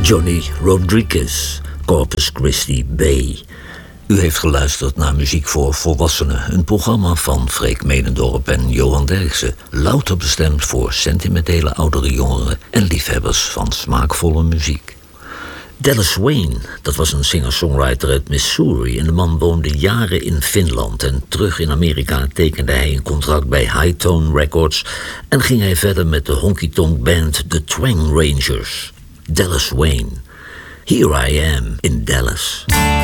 Johnny Rodriguez, Corpus Christi Bay. U heeft geluisterd naar Muziek voor Volwassenen, een programma van Freek Medendorp en Johan Derksen, louter bestemd voor sentimentele oudere jongeren en liefhebbers van smaakvolle muziek. Dallas Wayne, dat was een singer-songwriter uit Missouri en de man woonde jaren in Finland en terug in Amerika tekende hij een contract bij Hightone Records en ging hij verder met de honky-tonk band The Twang Rangers. Dallas Wayne. Here I Am in Dallas.